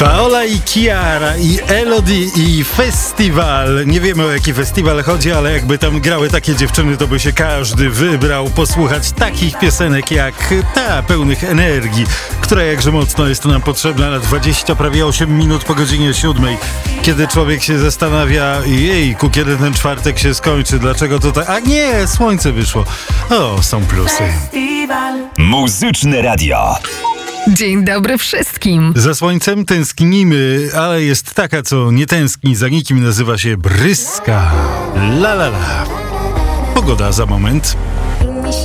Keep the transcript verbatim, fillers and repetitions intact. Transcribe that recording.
Paola i Kiara i Elodie i festiwal. Nie wiemy, o jaki festiwal chodzi, ale jakby tam grały takie dziewczyny, to by się każdy wybrał posłuchać takich piosenek jak ta, pełnych energii, która jakże mocno jest nam potrzebna na dwadzieścia, prawie osiem minut po godzinie siódmej, kiedy człowiek się zastanawia, jejku, kiedy ten czwartek się skończy, dlaczego to tak, a nie, słońce wyszło. O, są plusy. Muzyczne Radio. Dzień dobry wszystkim. Za słońcem tęsknimy, ale jest taka, co nie tęskni za nikim, nazywa się Bryska. La la la. Pogoda za moment.